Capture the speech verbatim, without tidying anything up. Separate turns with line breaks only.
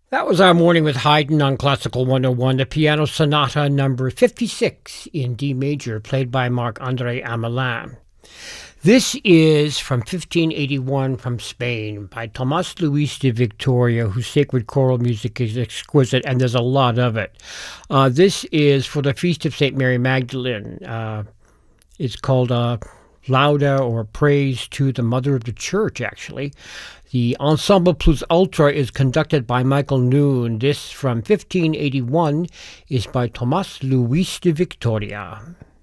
That was our morning with Haydn on Classical one oh one, the Piano Sonata number fifty-six in D major, played by Marc-André Hamelin. This is from fifteen eighty-one from Spain by Tomás Luis de Victoria, whose sacred choral music is exquisite, and there's a lot of it. Uh, this is for the Feast of Saint Mary Magdalene. Uh, it's called uh, Lauda, or Praise to the Mother of the Church, actually. The Ensemble Plus Ultra is conducted by Michael Noon. This from fifteen eighty-one is by Tomás Luis de Victoria.